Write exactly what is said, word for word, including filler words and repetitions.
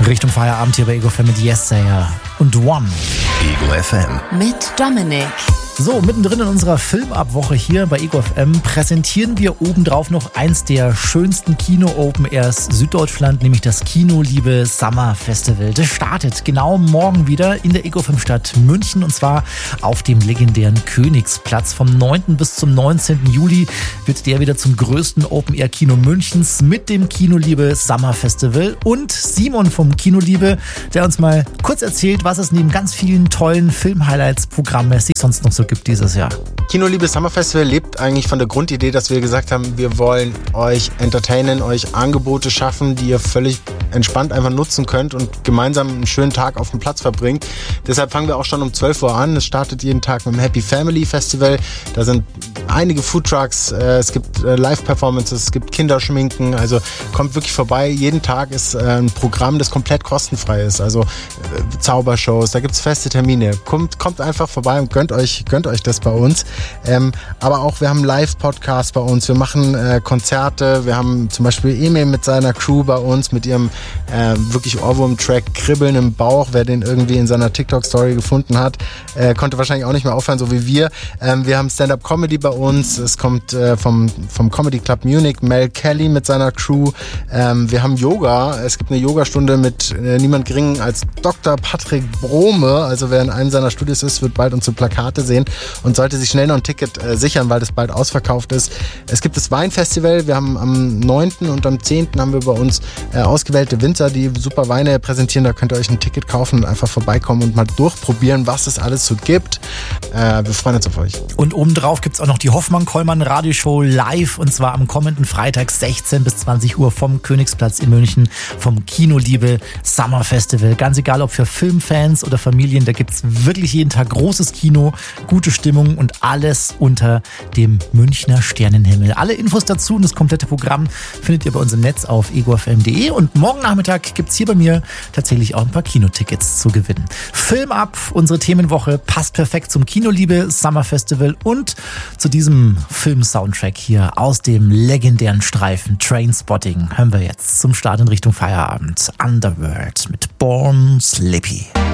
Richtung Feierabend hier bei Ego F M mit Yesayer und One. Ego F M mit Dominik. So, mittendrin in unserer Filmabwoche hier bei Ego F M präsentieren wir obendrauf noch eins der schönsten Kino-Open-Airs Süddeutschland, nämlich das Kinoliebe Summer Festival. Das startet genau morgen wieder in der Ego F M-Stadt München und zwar auf dem legendären Königsplatz. Vom neunten bis zum neunzehnten Juli wird der wieder zum größten Open-Air-Kino Münchens mit dem Kinoliebe Summer Festival und Simon vom Kinoliebe, der uns mal kurz erzählt, was es neben ganz vielen tollen Film-Highlights programmmäßig sonst noch so gibt dieses Jahr. Kinoliebe Summer Festival lebt eigentlich von der Grundidee, dass wir gesagt haben, wir wollen euch entertainen, euch Angebote schaffen, die ihr völlig entspannt einfach nutzen könnt und gemeinsam einen schönen Tag auf dem Platz verbringt. Deshalb fangen wir auch schon um zwölf Uhr an. Es startet jeden Tag mit dem Happy Family Festival. Da sind einige Foodtrucks, es gibt Live-Performances, es gibt Kinderschminken. Also kommt wirklich vorbei. Jeden Tag ist ein Programm, das komplett kostenfrei ist. Also Zaubershows, da gibt es feste Termine. Kommt, kommt einfach vorbei und gönnt euch, gönnt euch das bei uns. Ähm, aber auch wir haben Live-Podcasts bei uns. Wir machen äh, Konzerte. Wir haben zum Beispiel Emil mit seiner Crew bei uns, mit ihrem äh, wirklich Ohrwurm-Track Kribbeln im Bauch. Wer den irgendwie in seiner TikTok-Story gefunden hat, äh, konnte wahrscheinlich auch nicht mehr aufhören, so wie wir. Ähm, wir haben Stand-Up-Comedy bei uns. Es kommt äh, vom, vom Comedy Club Munich Mel Kelly mit seiner Crew. Ähm, wir haben Yoga. Es gibt eine Yogastunde mit äh, niemand geringen als Doktor Patrick Brome. Also wer in einem seiner Studios ist, wird bald unsere Plakate sehen und sollte sich schnell noch ein Ticket äh, sichern, weil das bald ausverkauft ist. Es gibt das Weinfestival. Wir haben am neunten und am zehnten haben wir bei uns äh, ausgewählte Winzer, die super Weine präsentieren. Da könnt ihr euch ein Ticket kaufen und einfach vorbeikommen und mal durchprobieren, was es alles so gibt. Äh, wir freuen uns auf euch. Und obendrauf gibt es auch noch die Hoffmann-Kollmann-Radioshow live und zwar am kommenden Freitag sechzehn bis zwanzig Uhr vom Königsplatz in München vom Kinoliebe Summer Festival. Ganz egal, ob für Filmfans oder Familien, da gibt es wirklich jeden Tag großes Kino, gute Stimmung und alles unter dem Münchner Sternenhimmel. Alle Infos dazu und das komplette Programm findet ihr bei uns im Netz auf ego f m punkt d e und morgen Nachmittag gibt es hier bei mir tatsächlich auch ein paar Kinotickets zu gewinnen. Film ab, unsere Themenwoche passt perfekt zum Kinoliebe Summer Festival und zu diesem Film-Soundtrack hier aus dem legendären Streifen Trainspotting hören wir jetzt zum Start in Richtung Feierabend Underworld mit Born Slippy.